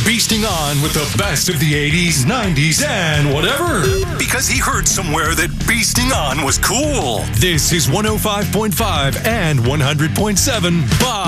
beasting on with the best of the 80s, 90s, and whatever. Because he heard somewhere that beasting on was cool. This is 105.5 and 100.7 Bob.